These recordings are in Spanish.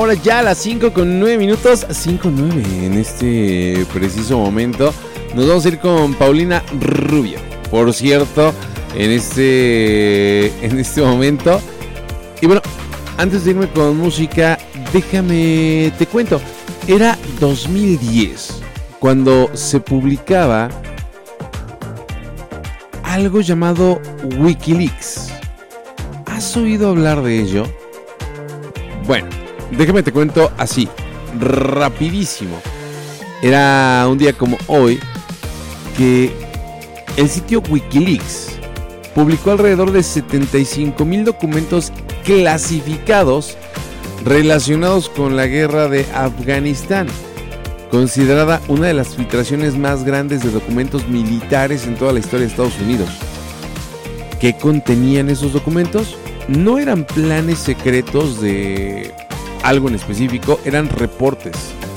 hora ya a las 5:09, 5:09 en este preciso momento. Nos vamos a ir con Paulina Rubio, por cierto, en este momento. Y bueno, antes de irme con música, te cuento, era 2010 cuando se publicaba algo llamado Wikileaks. ¿Has oído hablar de ello? Bueno, déjame te cuento así, rapidísimo. Era un día como hoy que el sitio Wikileaks publicó alrededor de 75,000 documentos clasificados relacionados con la guerra de Afganistán, considerada una de las filtraciones más grandes de documentos militares en toda la historia de Estados Unidos. ¿Qué contenían esos documentos? No eran planes secretos de algo en específico, eran reportes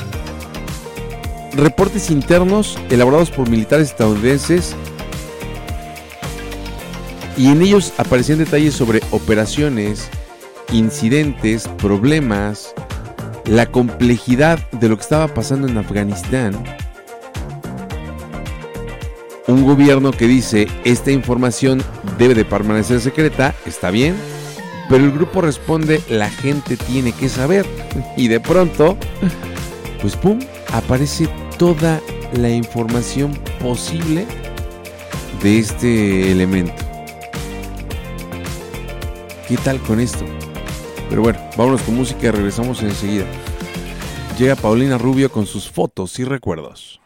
internos elaborados por militares estadounidenses, y en ellos aparecían detalles sobre operaciones, incidentes, problemas, la complejidad de lo que estaba pasando en Afganistán. Un gobierno que dice, esta información debe de permanecer secreta, está bien, pero el grupo responde, la gente tiene que saber. Y de pronto, pues pum, aparece toda la información posible de este elemento. ¿Qué tal con esto? Pero bueno, vámonos con música y regresamos enseguida. Llega Paulina Rubio con sus fotos y recuerdos.